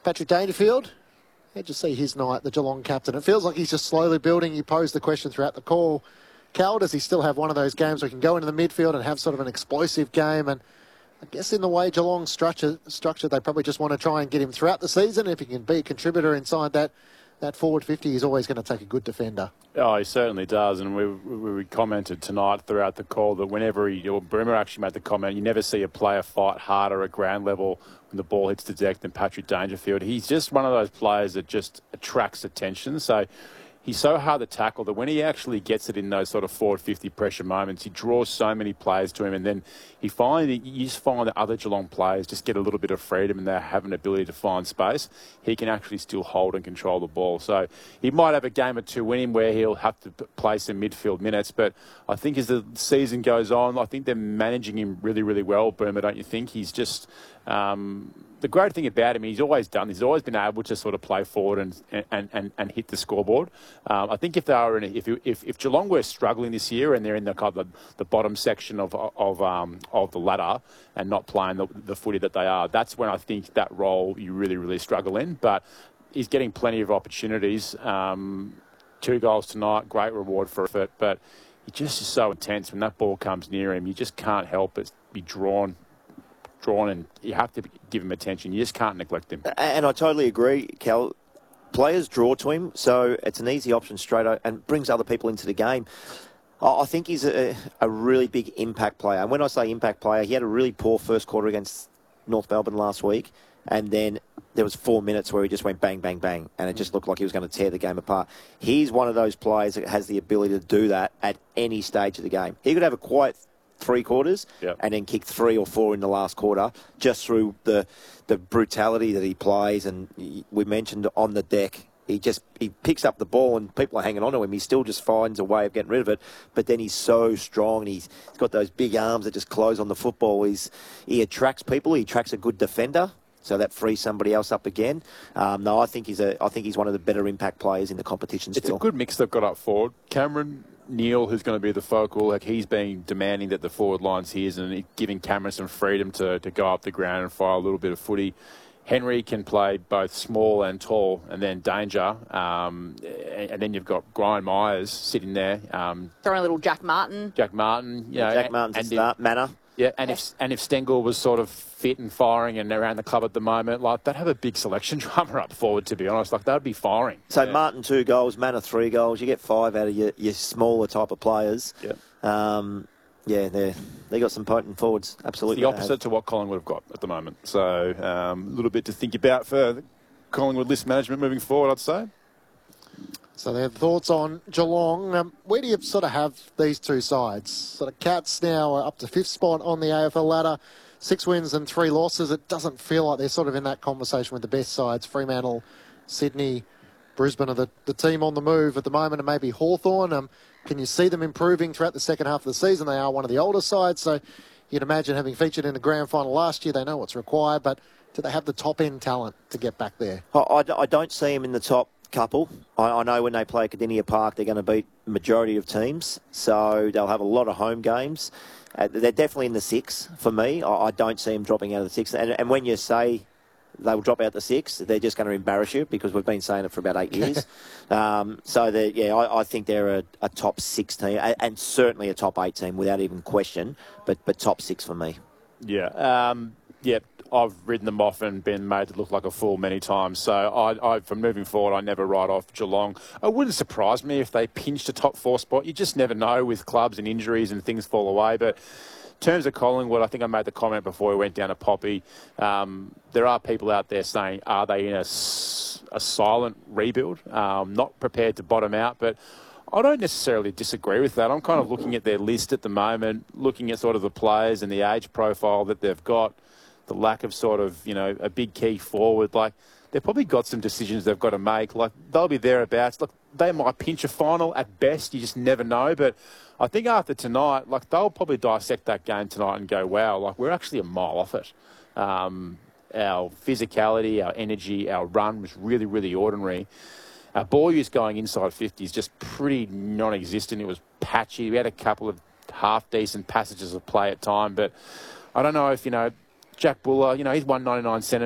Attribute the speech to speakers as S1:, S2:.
S1: Patrick Dangerfield, how'd you see his night, the Geelong captain? It feels like he's just slowly building. You posed the question throughout the call. Cal, does he still have one of those games where he can go into the midfield and have sort of an explosive game? And I guess in the way Geelong's structured, they probably just want to try and get him throughout the season. If he can be a contributor inside that forward 50, he's always going to take a good defender.
S2: Oh, he certainly does. And we commented tonight throughout the call that whenever Brimmer actually made the comment, you never see a player fight harder at ground level when the ball hits the deck than Patrick Dangerfield. He's just one of those players that just attracts attention. So he's so hard to tackle that when he actually gets it in those sort of forward 50 pressure moments, he draws so many players to him, and then you just find that other Geelong players just get a little bit of freedom and they have an ability to find space. He can actually still hold and control the ball. So he might have a game or two in him where he'll have to play some midfield minutes, but I think as the season goes on, I think they're managing him really, really well, Boomer, don't you think? He's just... the great thing about him, he's always been able to sort of play forward and hit the scoreboard. I think if Geelong were struggling this year and they're in the kind of the bottom section of the ladder and not playing the footy that they are, that's when I think that role you really, really struggle in. But he's getting plenty of opportunities. 2 goals tonight, great reward for it. But he just is so intense when that ball comes near him. You just can't help but be drawn, and you have to give him attention. You just can't neglect him.
S3: And I totally agree, Cal. Players draw to him, so it's an easy option straight out and brings other people into the game. I think he's a really big impact player. And when I say impact player, he had a really poor first quarter against North Melbourne last week, and then there was 4 minutes where he just went bang, bang, bang, and it just looked like he was going to tear the game apart. He's one of those players that has the ability to do that at any stage of the game. He could have a quiet 3 quarters,
S2: yep,
S3: and then kick 3 or 4 in the last quarter, just through the brutality that he plays. And we mentioned on the deck, he picks up the ball and people are hanging on to him. He still just finds a way of getting rid of it. But then he's so strong, and he's got those big arms that just close on the football. He attracts people. He attracts a good defender, so that frees somebody else up again. No, I think he's one of the better impact players in the competition still.
S2: It's a good mix they've got up forward. Cameron Neal, who's going to be the focal, like he's been demanding that the forward line's his and giving Cameron some freedom to go up the ground and fire a little bit of footy. Henry can play both small and tall, and then Danger. And then you've got Brian Myers sitting there.
S4: Throwing a little Jack Martin.
S2: Jack Martin's
S3: a start, Manor.
S2: Yeah, and if Stengel was sort of fit and firing and around the club at the moment, like they'd have a big selection drama up forward, to be honest. Like they'd be firing.
S3: So yeah. Martin 2 goals, Manor 3 goals. You get 5 out of your smaller type of players.
S2: Yeah.
S3: They got some potent forwards. Absolutely.
S2: It's the opposite to what Collingwood have got at the moment. So a little bit to think about for Collingwood list management moving forward, I'd say.
S1: So their thoughts on Geelong. Where do you sort of have these two sides? Sort of Cats now are up to 5th spot on the AFL ladder. 6 wins and 3 losses. It doesn't feel like they're sort of in that conversation with the best sides. Fremantle, Sydney, Brisbane are the team on the move at the moment, and maybe Hawthorn. Can you see them improving throughout the second half of the season? They are one of the older sides, so you'd imagine having featured in the grand final last year, they know what's required, but do they have the top-end talent to get back there?
S3: I don't see them in the top couple. I know when they play Cardinia Park, they're going to beat the majority of teams, so they'll have a lot of home games. They're definitely in the 6 for me. I don't see them dropping out of the 6. And when you say they will drop out the 6, they're just going to embarrass you, because we've been saying it for about 8 years. I think they're a top 6 team, and certainly a top 8 team without even question, but top 6 for me.
S2: Yeah. I've ridden them off and been made to look like a fool many times. So I from moving forward, I never write off Geelong. It wouldn't surprise me if they pinched a top 4 spot. You just never know with clubs and injuries and things fall away. But in terms of Collingwood, I think I made the comment before we went down to Poppy. There are people out there saying, are they in a silent rebuild? Not prepared to bottom out, but I don't necessarily disagree with that. I'm kind of looking at their list at the moment, looking at sort of the players and the age profile that they've got, the lack of sort of, a big key forward. Like, they've probably got some decisions they've got to make. Like, they'll be thereabouts. Look, they might pinch a final at best. You just never know. But I think after tonight, like, they'll probably dissect that game tonight and go, wow, like, we're actually a mile off it. Our physicality, our energy, our run was really, really ordinary. Our ball use going inside 50 is just pretty non-existent. It was patchy. We had a couple of half-decent passages of play at time. But I don't know if, Jack Buller, he's 199 centimetres.